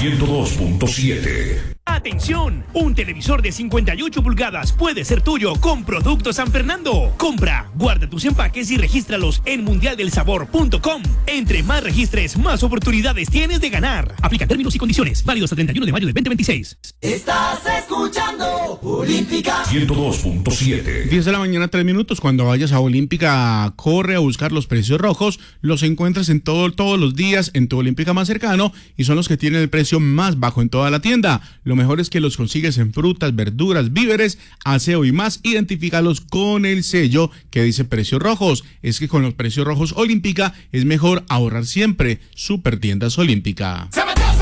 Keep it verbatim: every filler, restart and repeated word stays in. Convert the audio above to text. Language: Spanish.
ciento dos punto siete. ¡Atención! Un televisor de cincuenta y ocho pulgadas puede ser tuyo con Productos San Fernando. Compra, guarda tus empaques y regístralos en mundial del sabor punto com. Entre más registres, más oportunidades tienes de ganar. Aplica términos y condiciones. Válido hasta el treinta y uno de mayo de veinte veintiséis. Estás escuchando Olímpica ciento dos punto siete. diez de la mañana, tres minutos. Cuando vayas a Olímpica, corre a buscar los precios rojos. Los encuentras en todo, todos los días en tu Olímpica más cercano y son los que tienen el precio más bajo en toda la tienda. Lo mejor es que los consigues en frutas, verduras, víveres, aseo y más. Identifícalos con el sello que dice precios rojos. Es que con los precios rojos Olímpica es mejor ahorrar siempre. Super Tiendas Olímpica.